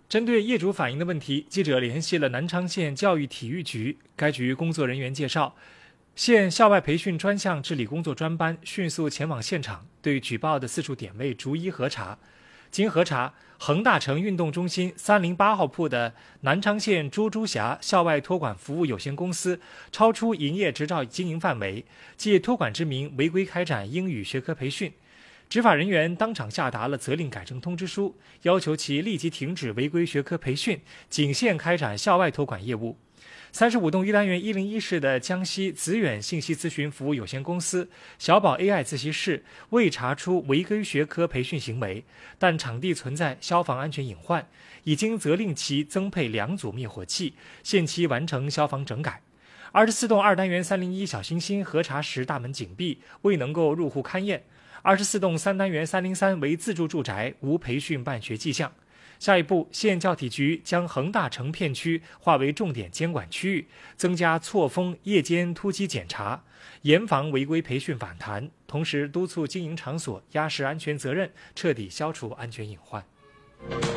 针对业主反映的问题，记者联系了南昌县教育体育局，该局工作人员介绍，县校外培训专项治理工作专班迅速前往现场，对举报的4处点位逐一核查。经核查，恒大城运动中心308号铺的南昌县猪猪峡校外托管服务有限公司超出营业执照经营范围，借托管之名违规开展英语学科培训。执法人员当场下达了责令改正通知书，要求其立即停止违规学科培训，仅限开展校外托管业务。35栋1单元101室的江西子远信息咨询服务有限公司小宝 AI 自习室未查出违规学科培训行为，但场地存在消防安全隐患，已经责令其增配2组灭火器，限期完成消防整改。24栋2单元301小星星核查时大门紧闭，未能够入户勘验。24栋3单元303为自住住宅，无培训办学迹象。下一步，县教体局将恒大城片区划为重点监管区域，增加错峰夜间突击检查，严防违规培训反弹，同时督促经营场所压实安全责任，彻底消除安全隐患。